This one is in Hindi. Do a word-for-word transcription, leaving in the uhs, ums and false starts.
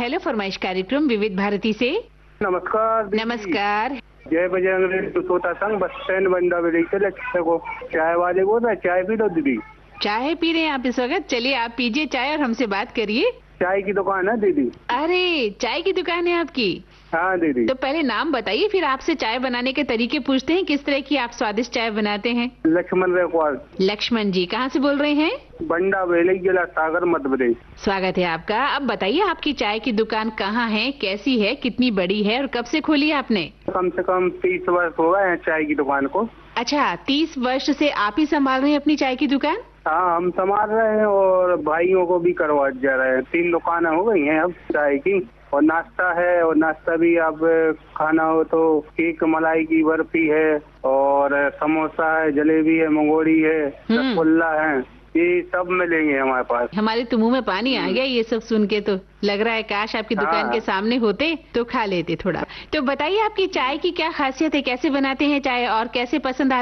हेलो फरमाइश कार्यक्रम विविध भारती से। नमस्कार दीदी। नमस्कार। जय बजरंग सोता संघ बस स्टैंड बंदा विलेज से लक्ष्य को चाय वाले बोल रहे, चाय पी लो दीदी। चाय पी रहे हैं आप इस वक्त? चलिए आप पीजिए चाय और हमसे बात करिए। चाय की दुकान है दीदी। अरे चाय की दुकान है आपकी? हाँ दीदी। तो पहले नाम बताइए, फिर आपसे चाय बनाने के तरीके पूछते हैं। किस तरह की आप स्वादिष्ट चाय बनाते हैं? लक्ष्मण रेखवाल। लक्ष्मण जी कहाँ से बोल रहे हैं? बंडा विलेज, जिला सागर, मध्य प्रदेश। स्वागत है आपका। अब बताइए आपकी चाय की दुकान कहाँ है, कैसी है, कितनी बड़ी है और कब से खोली है आपने? कम से कम तीस वर्ष हो गए हैं चाय की दुकान को। अच्छा, तीस वर्ष से आप ही संभाल रहे हैं अपनी चाय की दुकान? हाँ, हम संभाल रहे हैं और भाइयों को भी करवा जा रहे हैं। तीन दुकानें हो गई हैं अब चाय की, और नाश्ता है, और नाश्ता भी अब खाना हो तो केक, मलाई की बर्फी है, और समोसा है, जलेबी है, मंगोड़ी है, रसगुल्ला है, ये सब मिलेंगे हमारे पास। हमारे तो मुंह में पानी आ गया ये सब सुन के। तो लग रहा है काश आपकी दुकान हाँ। के सामने होते तो खा लेते थोड़ा। तो बताइए आपकी चाय की क्या खासियत है, कैसे बनाते हैं चाय और कैसे पसंद